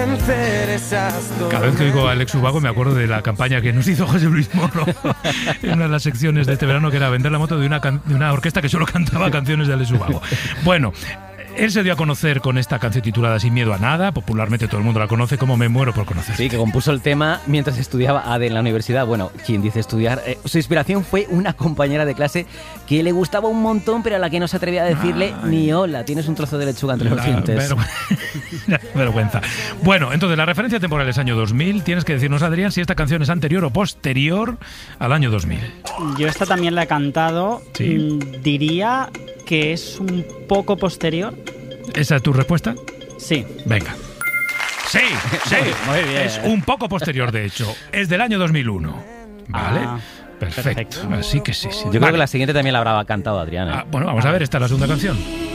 vencer esas dos. Cada vez que oigo a Alex Ubago me acuerdo de la campaña que nos hizo José Luis Morro en una de las secciones de este verano, que era vender la moto de una orquesta que solo cantaba canciones de Alex Ubago. Bueno, él se dio a conocer con esta canción titulada Sin miedo a nada. Popularmente todo el mundo la conoce como Me muero por conocer. Sí, que compuso el tema mientras estudiaba ADE en la universidad. Bueno, quien dice estudiar. Su inspiración fue una compañera de clase que le gustaba un montón, pero a la que no se atrevía a decirle ni hola. Tienes un trozo de lechuga entre los dientes. Vergüenza. Bueno, entonces la referencia temporal es año 2000. Tienes que decirnos, Adrián, si esta canción es anterior o posterior al año 2000. Yo esta también la he cantado. ¿Sí? Diría que es un poco posterior. ¿Esa es tu respuesta? Sí. Venga. Sí, sí. Muy bien. Es un poco posterior, de hecho. Es del año 2001. ¿Vale? Perfecto. Así que sí. Yo creo que la siguiente también la habrá cantado Adrián, ¿eh? Bueno, vamos a ver. Esta es la segunda canción.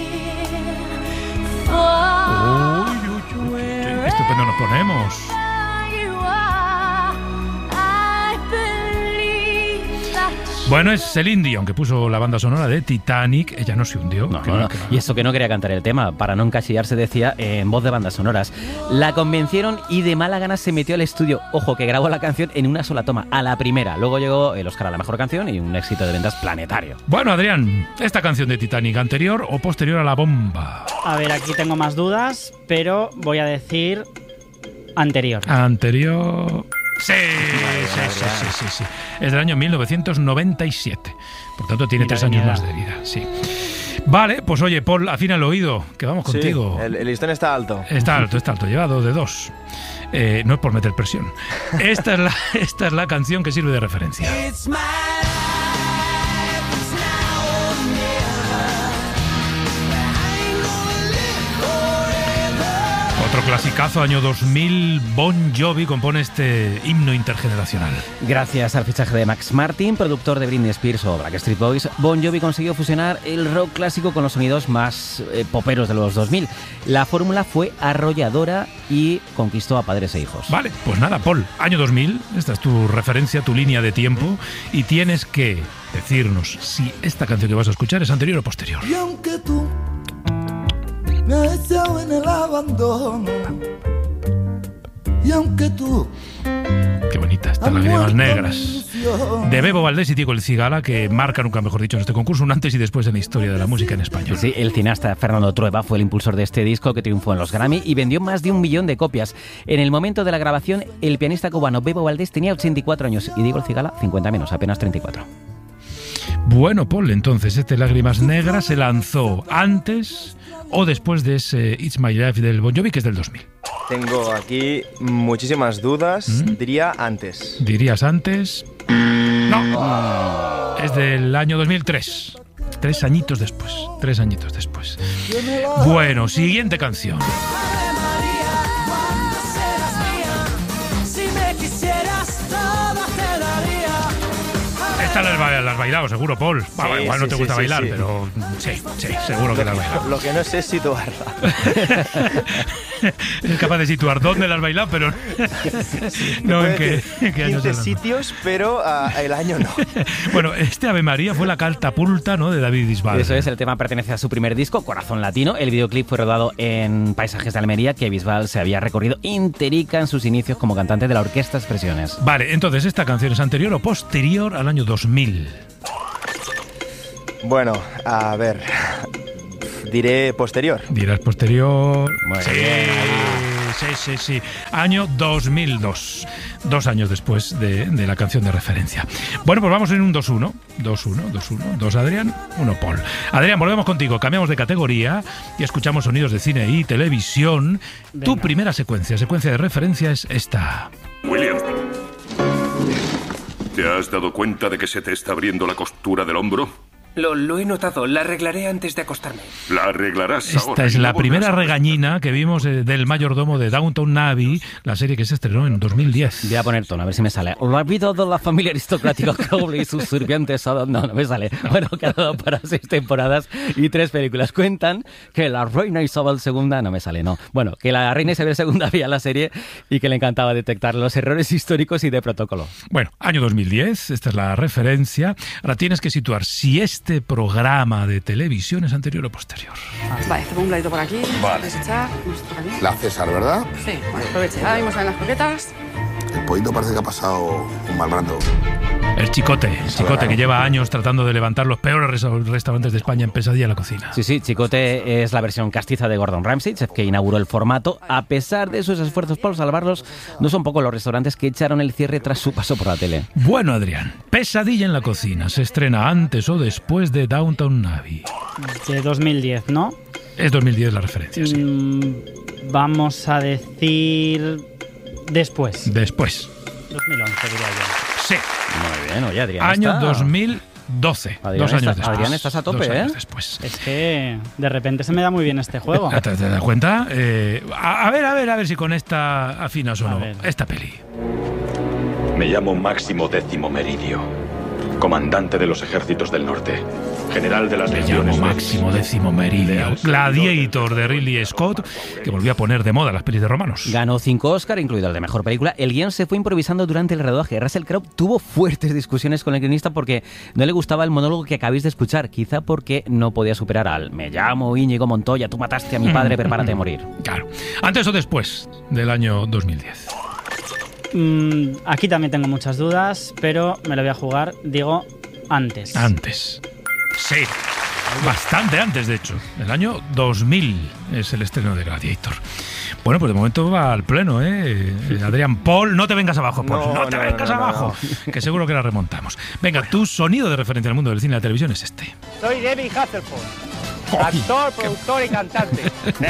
Qué estupendo nos ponemos. Bueno, es Celine Dion, que puso la banda sonora de Titanic. Ella no se hundió. No. Y eso que no quería cantar el tema, para no encasillarse, decía, en voz de bandas sonoras. La convencieron y de mala gana se metió al estudio. Ojo, que grabó la canción en una sola toma, a la primera. Luego llegó el Oscar a la mejor canción y un éxito de ventas planetario. Bueno, Adrián, ¿esta canción de Titanic anterior o posterior a la bomba? A ver, aquí tengo más dudas, pero voy a decir anterior. Anterior... Sí. Es del año 1997. Por tanto, tiene 3 años más de vida. Sí. Vale, pues oye, Paul, afina el oído, que vamos contigo. El listón está alto. Está alto. Lleva 2 de 2. No es por meter presión. Esta es la canción que sirve de referencia. Otro clasicazo, año 2000, Bon Jovi compone este himno intergeneracional. Gracias al fichaje de Max Martin, productor de Britney Spears o Backstreet Boys, Bon Jovi consiguió fusionar el rock clásico con los sonidos más poperos de los 2000. La fórmula fue arrolladora y conquistó a padres e hijos. Vale, pues nada, Paul, año 2000, esta es tu referencia, tu línea de tiempo, y tienes que decirnos si esta canción que vas a escuchar es anterior o posterior. Y aunque tú me has echado en el abandono, y aunque tú... Qué bonita, estas lágrimas negras. De Bebo Valdés y Diego El Cigala, que marca, nunca mejor dicho, en este concurso, un antes y después en la historia de la música en español. Sí, el cineasta Fernando Trueba fue el impulsor de este disco, que triunfó en los Grammy y vendió más de 1 millón de copias. En el momento de la grabación, el pianista cubano Bebo Valdés tenía 84 años y Diego El Cigala 50 menos, apenas 34. Bueno, Paul, entonces, Lágrimas Negras se lanzó antes o después de ese It's My Life del Bon Jovi, que es del 2000. Tengo aquí muchísimas dudas. Diría antes. ¿Dirías antes? No. Es del año 2003. 3 añitos después. Bueno, siguiente canción. Esta la has bailado, seguro, Paul. Igual no te gusta bailar, pero sí, seguro que la has bailado. Lo que no sé es situarla. Es capaz de situar dónde la has bailado, pero no en qué años. 15 sitios, pero el año no. Bueno, Ave María fue la catapulta, ¿no?, de David Bisbal. Eso es, el tema pertenece a su primer disco, Corazón Latino. El videoclip fue rodado en Paisajes de Almería, que Bisbal se había recorrido interica en sus inicios como cantante de la Orquesta Expresiones. Vale, entonces, ¿esta canción es anterior o posterior al año 2000? Bueno, a ver... Diré posterior. Dirás posterior. Muy bien. Sí. Año 2002. 2 años después de la canción de referencia. Bueno, pues vamos en un 2-1. 2 Adrián, 1 Paul. Adrián, volvemos contigo. Cambiamos de categoría y escuchamos sonidos de cine y televisión. Venga. Tu primera secuencia de referencia es esta. William, ¿te has dado cuenta de que se te está abriendo la costura del hombro? Lo he notado, la arreglaré antes de acostarme. La arreglarás ahora. Esta es la primera regañina que vimos del mayordomo de Downton Abbey, la serie que se estrenó en 2010. Voy a poner tono, a ver si me sale. La vida de la familia aristocrática Crowley y sus sirvientes... No me sale. Bueno, que ha dado para 6 temporadas y 3 películas. Cuentan que la reina Isabel II... No me sale, no. Bueno, que la reina Isabel II veía la serie y que le encantaba detectar los errores históricos y de protocolo. Bueno, año 2010, esta es la referencia. Ahora tienes que situar si esta este programa de televisión es anterior o posterior? Vale, te pongo un platito por aquí. Vale. Desechar, esto por aquí. La César, ¿verdad? Sí, vale, aproveche. Ahora mismo salen las croquetas. El pollito parece que ha pasado un mal rato. El Chicote que lleva años tratando de levantar los peores restaurantes de España en Pesadilla en la cocina. Sí, Chicote es la versión castiza de Gordon Ramsay, chef que inauguró el formato. A pesar de sus esfuerzos por salvarlos, no son pocos los restaurantes que echaron el cierre tras su paso por la tele. Bueno, Adrián, Pesadilla en la cocina se estrena antes o después de Downton Abbey. De 2010, ¿no? Es 2010 la referencia, sí. Vamos a decir después. Después. 2011, diría yo. Sí. Muy bien, oye, Adrián. Año 2012. Adrián, 2 años después. Adrián, estás a tope, 2 años después. Es que de repente se me da muy bien este juego. ¿Te das cuenta? A ver si con esta afinas o no. Esta peli. Me llamo Máximo Décimo Meridio, comandante de los ejércitos del norte, general de las legiones. Máximo Décimo Meridio, Gladiator de Ridley Scott, que volvió a poner de moda las pelis de romanos. Ganó 5 Oscar, incluido el de Mejor Película. El guión se fue improvisando durante el rodaje. Russell Crowe tuvo fuertes discusiones con el guionista porque no le gustaba el monólogo que acabáis de escuchar, quizá porque no podía superar al "me llamo Íñigo Montoya, tú mataste a mi padre, prepárate a morir". Claro. ¿Antes o después del año 2010? Aquí también tengo muchas dudas, pero me lo voy a jugar. Digo, antes. Antes. Sí. Bastante antes, de hecho. El año 2000 es el estreno de Gladiator. Bueno, pues de momento va al pleno, ¿eh? Adrián, Paul, no te vengas abajo, Paul. No te vengas abajo. Que seguro que la remontamos. Venga, tu sonido de referencia al mundo del cine y la televisión es este. Soy David Hasselhoff. Actor, productor y cantante.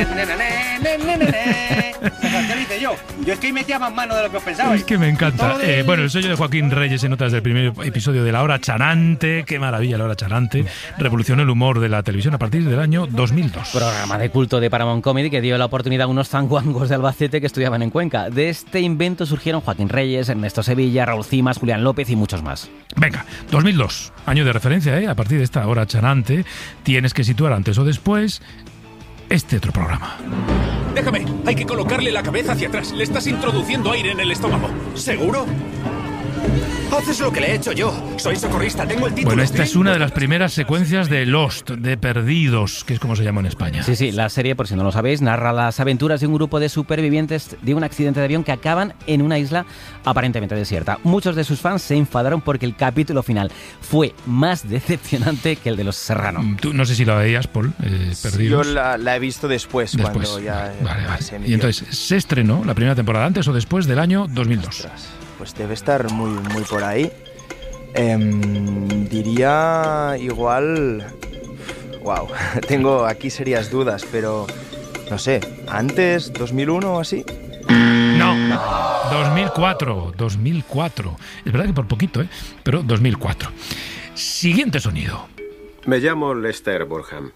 ¿Qué dice yo? Yo es que metía más mano de lo que os pensabais. Es que me encanta. Bueno, el sello de Joaquín Reyes en notas del primer episodio de La Hora Chanante. Qué maravilla, La Hora Chanante. Revolucionó el humor de la televisión a partir del año 2002. Programa de culto de Paramount Comedy que dio la oportunidad a unos zanguangos de Albacete que estudiaban en Cuenca. De este invento surgieron Joaquín Reyes, Ernesto Sevilla, Raúl Cimas, Julián López y muchos más. Venga, 2002. Año de referencia, ¿eh? A partir de esta Hora Chanante tienes que situar antes o después este otro programa. Déjame, hay que colocarle la cabeza hacia atrás. Le estás introduciendo aire en el estómago. ¿Seguro? Haces lo que le he hecho yo. Soy socorrista, tengo el título. Bueno, esta es una de las primeras secuencias de Lost, de Perdidos, que es como se llama en España. Sí, la serie, por si no lo sabéis, narra las aventuras de un grupo de supervivientes de un accidente de avión que acaban en una isla aparentemente desierta. Muchos de sus fans se enfadaron porque el capítulo final fue más decepcionante que el de Los Serrano. Tú no sé si la veías, Paul, Perdidos. Yo la he visto después. Cuando ya vale. Y entonces, ¿se estrenó la primera temporada antes o después del año 2002? Ostras, pues debe estar muy por ahí. Diría igual... Wow, tengo aquí serias dudas, pero no sé, ¿antes 2001 o así? No, 2004. Es verdad que por poquito, pero 2004. Siguiente sonido. Me llamo Lester Burham.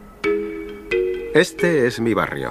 Este es mi barrio.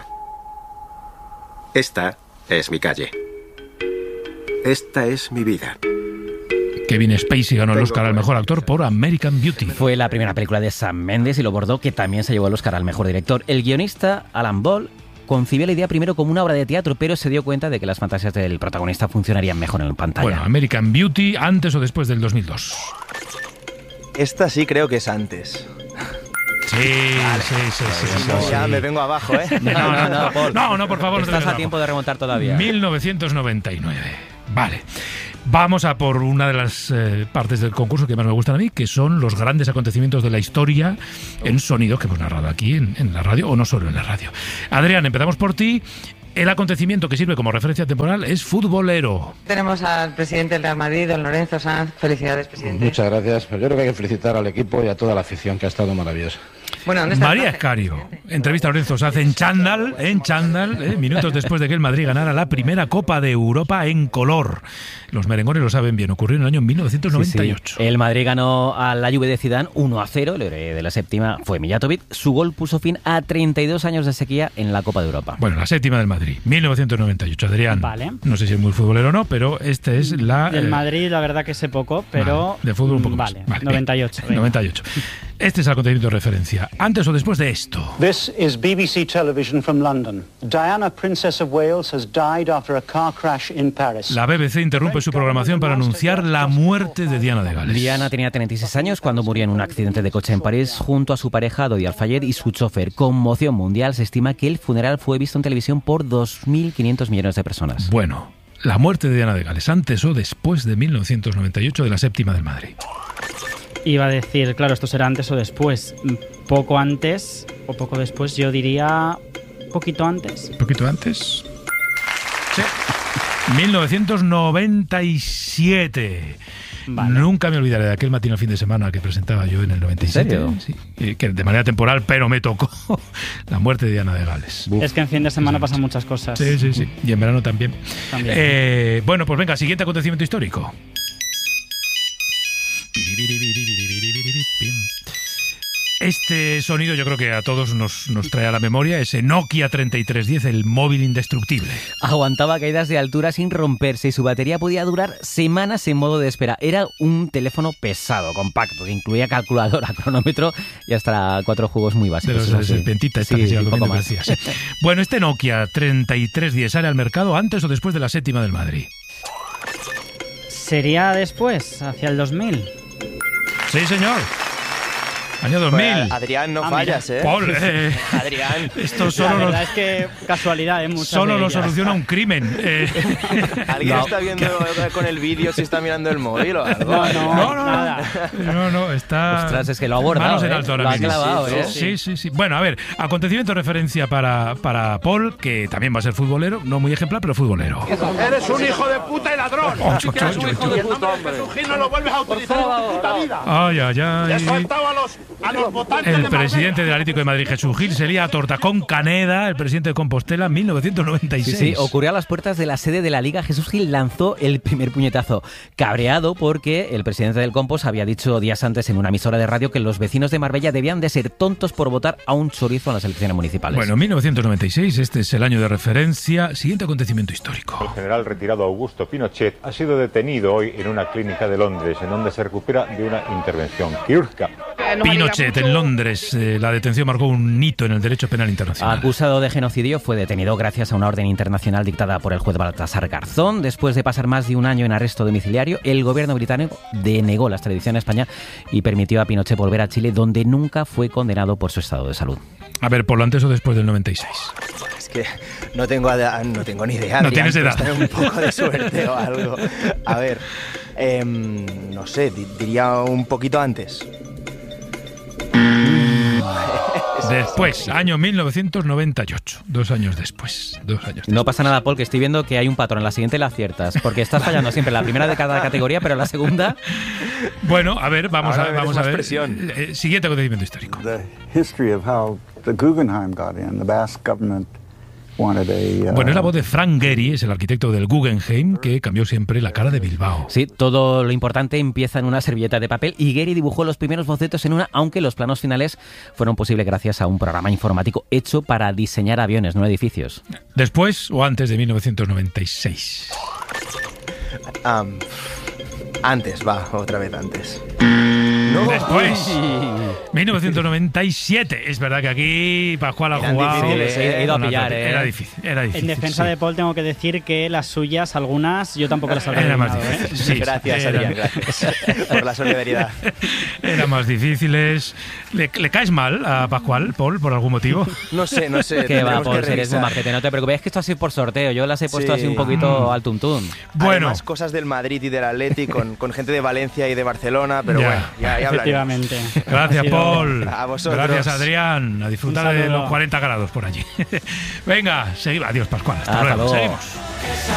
Esta es mi calle. Esta es mi vida. Kevin Spacey ganó el Oscar al mejor actor por American Beauty. Fue la primera película de Sam Mendes y lo bordó, que también se llevó el Oscar al mejor director. El guionista, Alan Ball, concibió la idea primero como una obra de teatro, pero se dio cuenta de que las fantasías del protagonista funcionarían mejor en pantalla. Bueno, American Beauty, antes o después del 2002. Esta sí creo que es antes. Sí. Ya me vengo abajo, ¿eh? No, Paul. No, por favor. Estás a tiempo de remontar todavía. 1999. Vale. Vamos a por una de las partes del concurso que más me gustan a mí, que son los grandes acontecimientos de la historia en sonido que hemos narrado aquí en la radio, o no solo en la radio. Adrián, empezamos por ti. El acontecimiento que sirve como referencia temporal es futbolero. Tenemos al presidente del Real Madrid, don Lorenzo Sanz. Felicidades, presidente. Muchas gracias. Pues yo creo que hay que felicitar al equipo y a toda la afición, que ha estado maravillosa. Bueno, ¿dónde está María Escario entrevista a Lorenzo Sanz en chándal, minutos después de que el Madrid ganara la primera Copa de Europa en color. Los merengones lo saben bien, ocurrió en el año 1998. Sí. El Madrid ganó a la Juve de Zidane 1-0, el héroe de la séptima fue Mijatovic. Su gol puso fin a 32 años de sequía en la Copa de Europa. Bueno, la séptima del Madrid, 1998. Adrián, vale. No sé si es muy futbolero o no, pero esta es la... Del Madrid, la verdad que sé poco, pero... Vale, de fútbol un poco más. Vale, 98. 98. Este es el acontecimiento de referencia. ¿Antes o después de esto? This is BBC Television from London. Diana, Princess of Wales, has died after a car crash in Paris. La BBC interrumpe su programación para anunciar la muerte de Diana de Gales. Diana tenía 36 años cuando murió en un accidente de coche en París junto a su pareja Dodi Al-Fayed y su chofer. Conmoción mundial. Se estima que el funeral fue visto en televisión por 2.500 millones de personas. Bueno, la muerte de Diana de Gales, ¿antes o después de 1998 de la séptima del Madrid? Iba a decir, claro, esto será antes o después. Poco antes o poco después, yo diría poquito antes. ¿Poquito antes? Sí. 1997. Vale. Nunca me olvidaré de aquel matinal fin de semana que presentaba yo en el 97. ¿En serio? Sí, que de manera temporal, pero me tocó la muerte de Diana de Gales. Es que en fin de semana pasan muchas cosas. Sí. Y en verano también. Bueno, pues venga, siguiente acontecimiento histórico. Este sonido yo creo que a todos nos trae a la memoria ese Nokia 3310, el móvil indestructible. Aguantaba caídas de altura sin romperse y su batería podía durar semanas en modo de espera. Era un teléfono pesado, compacto, que incluía calculadora, cronómetro y hasta 4 juegos muy básicos. De los serpentita esta que se llama poco más. Bueno, este Nokia 3310 sale al mercado antes o después de la séptima del Madrid. ¿Sería después, hacia el 2000? Sí, señor. Año 2000. Pues, Adrián, no fallas, ¿eh? Paul, Adrián. Esto solo la verdad es que casualidad, muchas solo de lo ellas. soluciona un crimen. ¿Alguien está viendo con el vídeo si está mirando el móvil o algo? Nada. No, está... Ostras, es que lo ha abordado, manos en alto ahora lo ha mismo. clavado, Sí. Bueno, a ver, acontecimiento de referencia para Paul, que también va a ser futbolero, no muy ejemplar, pero futbolero. Eres un hijo de puta y ladrón. Ocho. Y el nombre de Jesús Gil no lo vuelves a utilizar en tu puta vida. Ay. He soltado a los votantes El de presidente del Atlético de Madrid, Jesús Gil, se lía a torta con Caneda, el presidente de Compostela, en 1996. Sí, ocurrió a las puertas de la sede de la Liga. Jesús Gil lanzó el primer puñetazo, cabreado porque el presidente del Compos había dicho días antes en una emisora de radio que los vecinos de Marbella debían de ser tontos por votar a un chorizo en las elecciones municipales. Bueno, 1996, este es el año de referencia. Siguiente acontecimiento histórico. El general retirado Augusto Pinochet ha sido detenido hoy en una clínica de Londres, en donde se recupera de una intervención quirúrgica. Pinochet en Londres, la detención marcó un hito en el derecho penal internacional. Acusado de genocidio, fue detenido gracias a una orden internacional dictada por el juez Baltasar Garzón. Después de pasar más de un año en arresto domiciliario, el gobierno británico denegó la extradición a España y permitió a Pinochet volver a Chile, donde nunca fue condenado por su estado de salud. A ver, ¿por lo antes o después del 96? Es que no tengo ni idea. No tienes edad. Un poco de suerte o algo. A ver, no sé, diría un poquito antes. Después, año 1998, 2 años después. No pasa nada, Paul, que estoy viendo que hay un patrón. La siguiente la aciertas, porque estás fallando siempre la primera de cada categoría, pero la segunda... Bueno, a ver, vamos a ver. Presión. Siguiente acontecimiento histórico. The history of how the Guggenheim got in, the Basque government. Bueno, es la voz de Frank Gehry, es el arquitecto del Guggenheim, que cambió siempre la cara de Bilbao. Sí, todo lo importante empieza en una servilleta de papel y Gehry dibujó los primeros bocetos en una, aunque los planos finales fueron posibles gracias a un programa informático hecho para diseñar aviones, no edificios. ¿Después o antes de 1996? Antes, otra vez antes. No. Después, 1997. Es verdad que aquí Pascual ha jugado. He ido a pillar, Era difícil. En defensa de Paul tengo que decir que las suyas, algunas, yo tampoco las habría Era más adivinado, difícil. Sí, gracias, Adrián, gracias por la solidaridad. Eran más difíciles. ¿Le caes mal a Pascual, Paul, por algún motivo? No sé. Que va, Paul, eres muy majete, no te preocupes. Es que esto ha sido por sorteo. Yo las he puesto así un poquito al tuntún. Bueno. Además, cosas del Madrid y del Atleti con gente de Valencia y de Barcelona, pero bueno, ya hablaremos. Efectivamente. Gracias, Paul. A vosotros. Gracias, Adrián. A disfrutar de los 40 grados por allí. Venga, seguimos. Adiós, Pascual. Hasta luego. Seguimos.